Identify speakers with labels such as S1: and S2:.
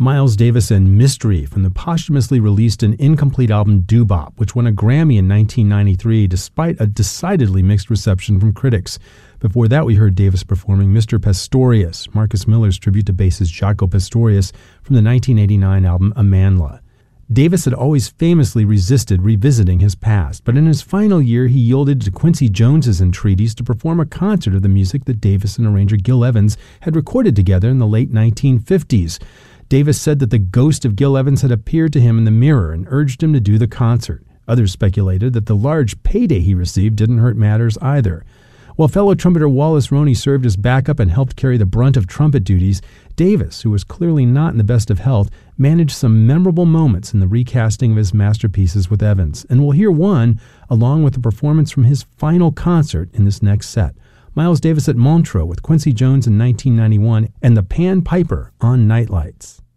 S1: Miles Davis and Mystery from the posthumously released and incomplete album Doo-Bop, which won a Grammy in 1993 despite a decidedly mixed reception from critics. Before that, we heard Davis performing Mr. Pastorius, Marcus Miller's tribute to bassist Jaco Pastorius from the 1989 album Amandla. Davis had always famously resisted revisiting his past, but in his final year he yielded to Quincy Jones's entreaties to perform a concert of the music that Davis and arranger Gil Evans had recorded together in the late 1950s. Davis said that the ghost of Gil Evans had appeared to him in the mirror and urged him to do the concert. Others speculated that the large payday he received didn't hurt matters either. While fellow trumpeter Wallace Roney served as backup and helped carry the brunt of trumpet duties, Davis, who was clearly not in the best of health, managed some memorable moments in the recasting of his masterpieces with Evans, and we'll hear one along with a performance from his final concert in this next set. Miles Davis at Montreux with Quincy Jones in 1991 and the Pan Piper on Nightlights.